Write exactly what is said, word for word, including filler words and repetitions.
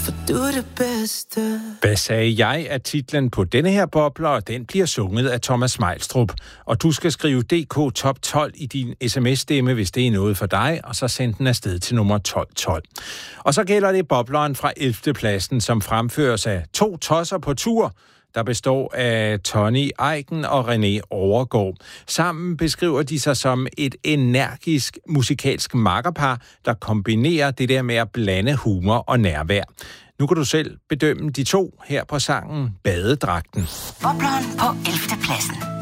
for du er det bedste. Hvad sagde jeg er titlen på denne her bobler, og den bliver sunget af Thomas Meilstrup. Og du skal skrive D K Top tolv i din sms-stemme, hvis det er noget for dig, og så send den afsted til nummer tolv tolv. Og så gælder det bobleren fra ellevte pladsen, som fremføres af to tosser på tur, der består af Tony Eiken og René Overgaard. Sammen beskriver de sig som et energisk musikalsk makkerpar, der kombinerer det der med at blande humor og nærvær. Nu kan du selv bedømme de to her på sangen Badedragten. Bobleren på ellevte pladsen.